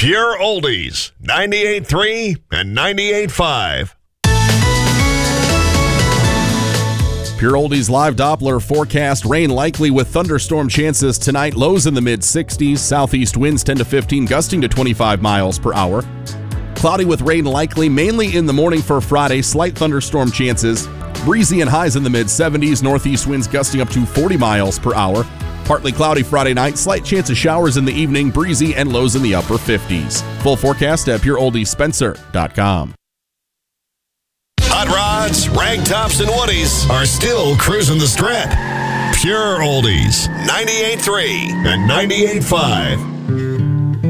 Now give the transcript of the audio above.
Pure Oldies, 98.3 and 98.5. Pure Oldies live Doppler forecast. Rain likely with thunderstorm chances tonight. Lows in the mid-60s. Southeast winds 10 to 15, gusting to 25 miles per hour. Cloudy with rain likely, mainly in the morning for Friday. Slight thunderstorm chances. Breezy and highs in the mid-70s. Northeast winds gusting up to 40 miles per hour. Partly cloudy Friday night. Slight chance of showers in the evening. Breezy and lows in the upper 50s. Full forecast at pureoldiespencer.com. Hot rods, ragtops, and woodies are still cruising the strip. Pure Oldies, 98.3 and 98.5.